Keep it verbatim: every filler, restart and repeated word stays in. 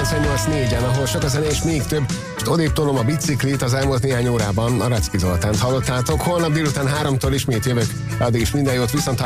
kilencvennyolc négyen, ahol sok a zene és még több. Most odébb tolom a biciklit, az elmúlt néhány órában a Racki Zoltánt hallottátok. Holnap délután háromtól ismét jövök. Addig is minden jót, viszont